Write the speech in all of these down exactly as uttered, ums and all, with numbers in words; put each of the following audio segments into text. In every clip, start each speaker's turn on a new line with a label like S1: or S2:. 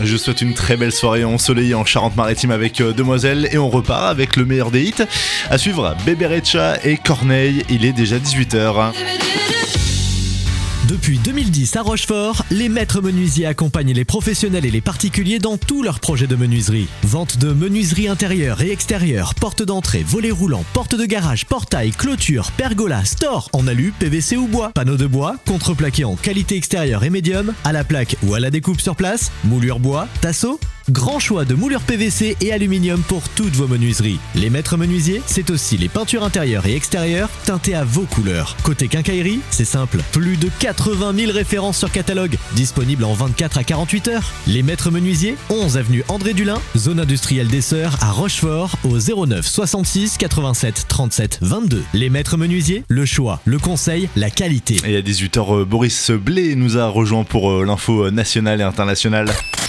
S1: Je souhaite une très belle soirée ensoleillée en Charente-Maritime avec euh, Demoiselle et on repart avec le meilleur des hits. À suivre, Bébé Recha et Corneille, il est déjà dix-huit heures.
S2: Depuis deux mille dix à Rochefort, les maîtres menuisiers accompagnent les professionnels et les particuliers dans tous leurs projets de menuiserie. Vente de menuiserie intérieure et extérieure, porte d'entrée, volets roulants, porte de garage, portail, clôture, pergola, store en alu, P V C ou bois, panneaux de bois, contreplaqué en qualité extérieure et médium, à la plaque ou à la découpe sur place, moulure bois, tasseau. Grand choix de moulures P V C et aluminium pour toutes vos menuiseries. Les maîtres menuisiers, c'est aussi les peintures intérieures et extérieures teintées à vos couleurs. Côté quincaillerie, c'est simple, plus de quatre-vingt mille références sur catalogue, disponibles en vingt-quatre à quarante-huit heures. Les maîtres menuisiers, onze avenue André Dulin, zone industrielle des Sœurs à Rochefort, au zéro neuf soixante-six quatre-vingt-sept trente-sept vingt-deux. Les maîtres menuisiers, le choix, le conseil, la qualité.
S1: Et à dix-huit heures, Boris Blé nous a rejoint pour l'info nationale et internationale.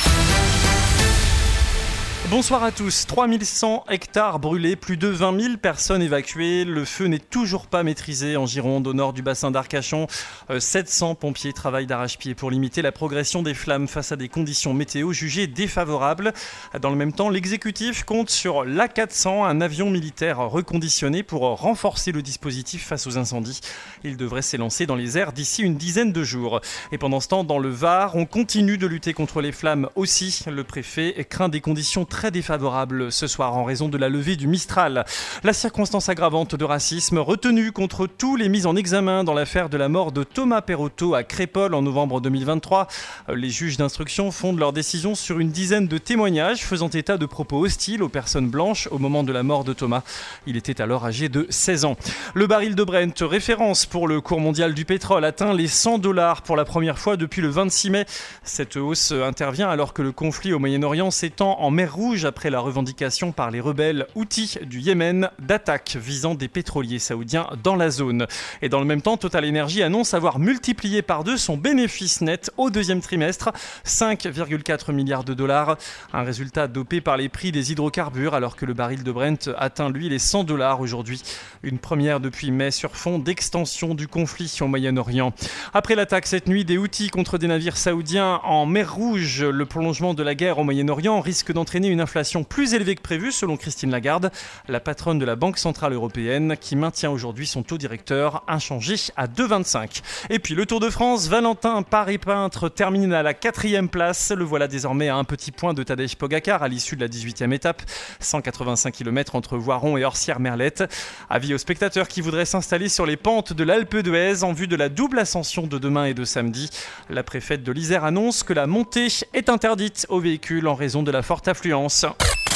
S3: Bonsoir à tous. trois mille cent hectares brûlés, plus de vingt mille personnes évacuées. Le feu n'est toujours pas maîtrisé en Gironde, au nord du bassin d'Arcachon. Euh, sept cents pompiers travaillent d'arrache-pied pour limiter la progression des flammes face à des conditions météo jugées défavorables. Dans le même temps, l'exécutif compte sur l'A quatre cents, un avion militaire reconditionné pour renforcer le dispositif face aux incendies. Il devrait s'élancer dans les airs d'ici une dizaine de jours. Et pendant ce temps, dans le Var, on continue de lutter contre les flammes aussi. Le préfet craint des conditions très défavorable ce soir en raison de la levée du Mistral. La circonstance aggravante de racisme retenue contre tous les mis en examen dans l'affaire de la mort de Thomas Perotto à Crépol en novembre deux mille vingt-trois. Les juges d'instruction fondent leur décision sur une dizaine de témoignages faisant état de propos hostiles aux personnes blanches au moment de la mort de Thomas. Il était alors âgé de seize ans. Le baril de Brent, référence pour le cours mondial du pétrole, atteint les cent dollars pour la première fois depuis le vingt-six mai. Cette hausse intervient alors que le conflit au Moyen-Orient s'étend en mer Rouge après la revendication par les rebelles Houthis du Yémen d'attaques visant des pétroliers saoudiens dans la zone. Et dans le même temps, Total Energy annonce avoir multiplié par deux son bénéfice net au deuxième trimestre, cinq virgule quatre milliards de dollars. Un résultat dopé par les prix des hydrocarbures alors que le baril de Brent atteint lui les cent dollars aujourd'hui. Une première depuis mai sur fond d'extension du conflit au Moyen-Orient. Après l'attaque cette nuit des Houthis contre des navires saoudiens en mer Rouge, le prolongement de la guerre au Moyen-Orient risque d'entraîner une inflation plus élevée que prévu selon Christine Lagarde, la patronne de la Banque Centrale Européenne qui maintient aujourd'hui son taux directeur inchangé à deux virgule vingt-cinq. Et puis le Tour de France, Valentin Paris-Peintre termine à la quatrième place. Le voilà désormais à un petit point de Tadej Pogacar à l'issue de la dix-huitième étape, cent quatre-vingt-cinq kilomètres entre Voiron et Orsières-Merlette. Avis aux spectateurs qui voudraient s'installer sur les pentes de l'Alpe d'Huez en vue de la double ascension de demain et de samedi. La préfète de l'Isère annonce que la montée est interdite aux véhicules en raison de la forte affluence.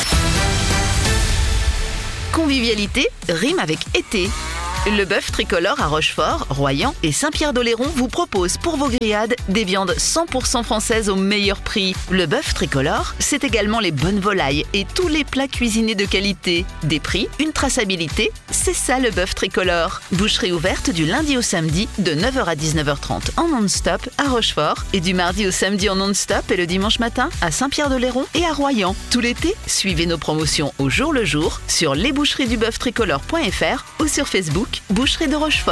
S4: Convivialité rime avec été. Le bœuf tricolore à Rochefort, Royan et Saint-Pierre-d'Oléron vous propose pour vos grillades des viandes cent pour cent françaises au meilleur prix. Le bœuf tricolore, c'est également les bonnes volailles et tous les plats cuisinés de qualité. Des prix, une traçabilité, c'est ça le bœuf tricolore. Boucherie ouverte du lundi au samedi de neuf heures à dix-neuf heures trente en non-stop à Rochefort et du mardi au samedi en non-stop et le dimanche matin à Saint-Pierre-d'Oléron et à Royan. Tout l'été, suivez nos promotions au jour le jour sur lesboucheries du bœuf tricolore point f r ou sur Facebook Boucherie de Rochefort.